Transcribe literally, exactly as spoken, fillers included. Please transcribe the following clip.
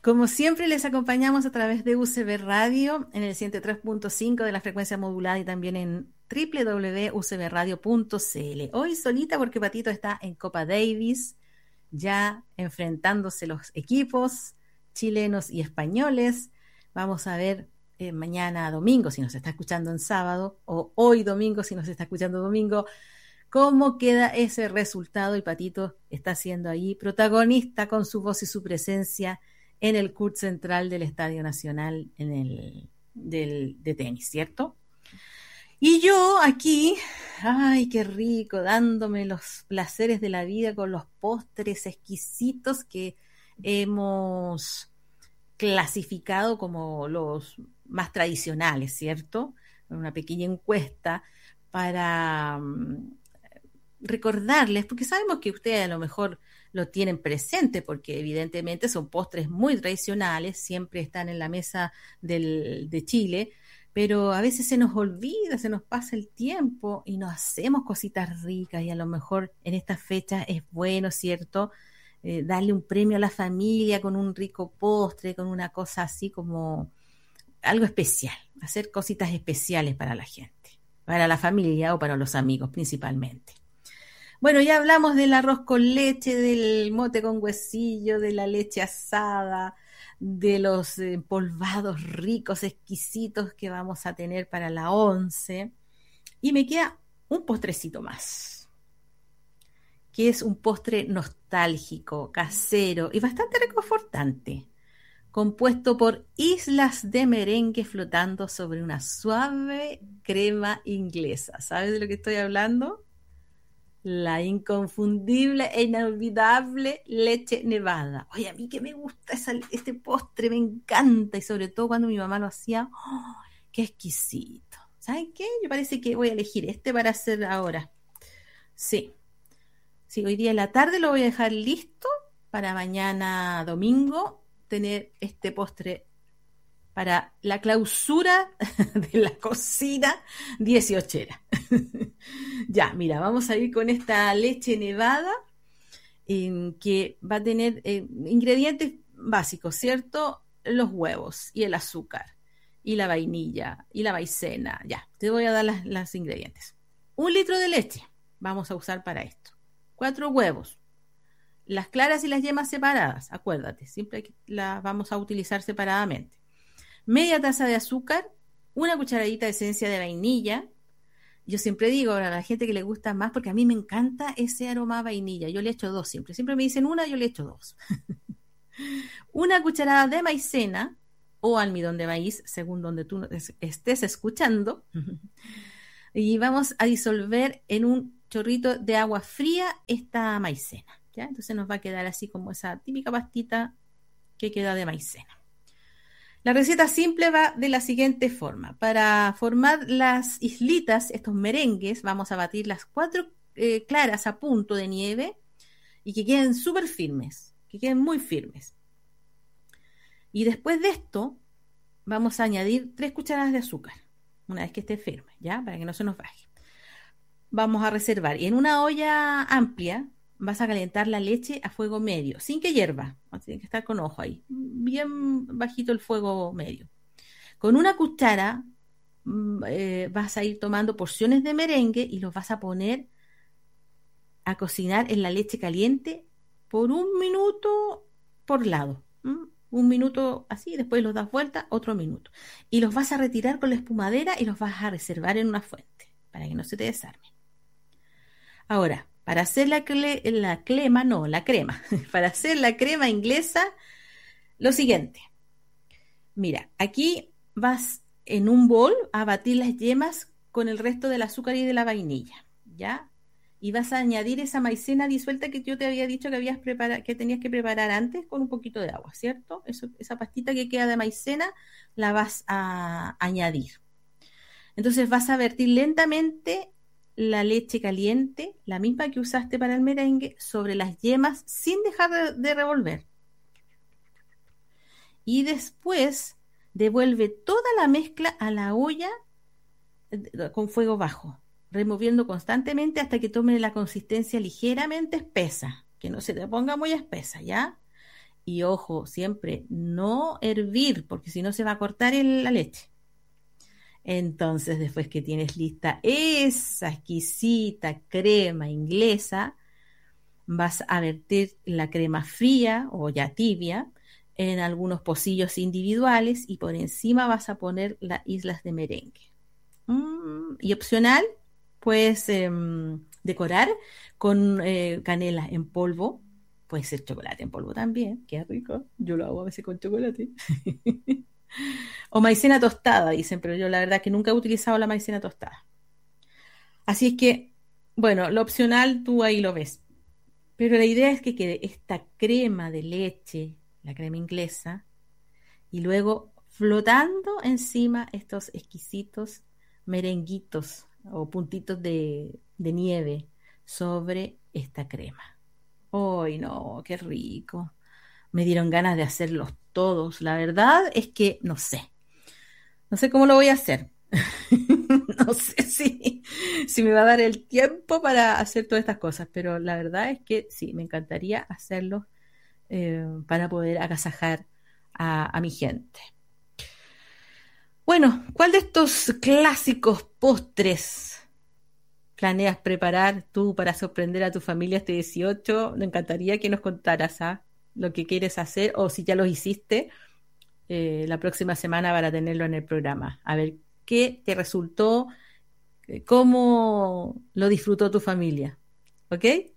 Como siempre, les acompañamos a través de U C B Radio en el ciento tres punto cinco de la frecuencia modulada y también en doble u doble u doble u punto u c b radio punto c l. Hoy solita porque Patito está en Copa Davis, ya enfrentándose los equipos chilenos y españoles. Vamos a ver eh, mañana domingo, si nos está escuchando en sábado, o hoy domingo, si nos está escuchando domingo, cómo queda ese resultado. Y Patito está siendo ahí protagonista con su voz y su presencia en el C U T central del Estadio Nacional en el, del, de tenis, ¿cierto? Y yo aquí, ay, qué rico, dándome los placeres de la vida con los postres exquisitos que hemos clasificado como los más tradicionales, ¿cierto? Una pequeña encuesta para um, recordarles, porque sabemos que ustedes a lo mejor lo tienen presente, porque evidentemente son postres muy tradicionales, siempre están en la mesa del, de Chile, pero a veces se nos olvida, se nos pasa el tiempo y nos hacemos cositas ricas, y a lo mejor en estas fechas es bueno, ¿cierto?, eh, darle un premio a la familia con un rico postre, con una cosa así como algo especial, hacer cositas especiales para la gente, para la familia o para los amigos principalmente. Bueno, ya hablamos del arroz con leche, del mote con huesillo, de la leche asada, de los empolvados ricos, exquisitos que vamos a tener para la once. Y me queda un postrecito más, que es un postre nostálgico, casero y bastante reconfortante, compuesto por islas de merengue flotando sobre una suave crema inglesa. ¿Sabes de lo que estoy hablando? La inconfundible e inolvidable leche nevada. Oye, a mí que me gusta esa, este postre, me encanta, y sobre todo cuando mi mamá lo hacía, ¡oh, qué exquisito! ¿Saben qué? Yo parece que voy a elegir este para hacer ahora. Sí, sí, hoy día en la tarde lo voy a dejar listo para mañana domingo tener este postre para la clausura de la cocina dieciochera. Ya, mira, vamos a ir con esta leche nevada eh, que va a tener eh, ingredientes básicos, ¿cierto? Los huevos y el azúcar y la vainilla y la maicena. Ya, te voy a dar las, las ingredientes. Un litro de leche vamos a usar para esto. Cuatro huevos. Las claras y las yemas separadas, acuérdate, siempre las vamos a utilizar separadamente. Media taza de azúcar, una cucharadita de esencia de vainilla. Yo siempre digo a la gente que le gusta más, porque a mí me encanta ese aroma a vainilla. Yo le echo dos siempre. Siempre me dicen una, yo le echo dos. Una cucharada de maicena o almidón de maíz, según donde tú estés escuchando. Y vamos a disolver en un chorrito de agua fría esta maicena, ¿ya? Entonces nos va a quedar así como esa típica pastita que queda de maicena. La receta simple va de la siguiente forma. Para formar las islitas, estos merengues, vamos a batir las cuatro eh, claras a punto de nieve y que queden súper firmes, que queden muy firmes. Y después de esto, vamos a añadir tres cucharadas de azúcar, una vez que esté firme, ¿ya? Para que no se nos baje. Vamos a reservar. Y en una olla amplia vas a calentar la leche a fuego medio, sin que hierva. Tiene que estar con ojo ahí, bien bajito el fuego medio. Con una cuchara eh, vas a ir tomando porciones de merengue y los vas a poner a cocinar en la leche caliente por un minuto por lado. ¿Mm? Un minuto así, después los das vuelta, otro minuto. Y los vas a retirar con la espumadera y los vas a reservar en una fuente para que no se te desarmen. Ahora, para hacer la, cle- la crema, no, la crema, para hacer la crema inglesa, lo siguiente. Mira, aquí vas en un bol a batir las yemas con el resto del azúcar y de la vainilla, ¿ya? Y vas a añadir esa maicena disuelta que yo te había dicho que, habías prepara- que tenías que preparar antes con un poquito de agua, ¿cierto? Eso, esa pastita que queda de maicena la vas a añadir. Entonces vas a vertir lentamente la leche caliente, la misma que usaste para el merengue, sobre las yemas sin dejar de, de revolver. Y después devuelve toda la mezcla a la olla con fuego bajo, removiendo constantemente hasta que tome la consistencia ligeramente espesa, que no se te ponga muy espesa, ¿ya? Y ojo, siempre no hervir, porque si no se va a cortar el- la leche. Entonces, después que tienes lista esa exquisita crema inglesa, vas a vertir la crema fría o ya tibia en algunos pocillos individuales y por encima vas a poner las islas de merengue. Mm, y opcional, puedes em, decorar con eh, canela en polvo. Puede ser chocolate en polvo también, qué rico. Yo lo hago a veces con chocolate. O maicena tostada, dicen, pero yo la verdad que nunca he utilizado la maicena tostada. Así es que, bueno, lo opcional tú ahí lo ves. Pero la idea es que quede esta crema de leche, la crema inglesa, y luego flotando encima estos exquisitos merenguitos o puntitos de, de nieve sobre esta crema. ¡Ay, no! ¡Qué rico! Me dieron ganas de hacerlos todos. La verdad es que no sé. No sé cómo lo voy a hacer. No sé si, si me va a dar el tiempo para hacer todas estas cosas, pero la verdad es que sí, me encantaría hacerlo eh, para poder agasajar a, a mi gente. Bueno, ¿cuál de estos clásicos postres planeas preparar tú para sorprender a tu familia este dieciocho? Me encantaría que nos contaras ¿ah? lo que quieres hacer o si ya los hiciste eh, la próxima semana para tenerlo en el programa. A ver qué te resultó, eh, cómo lo disfrutó tu familia. ¿Ok?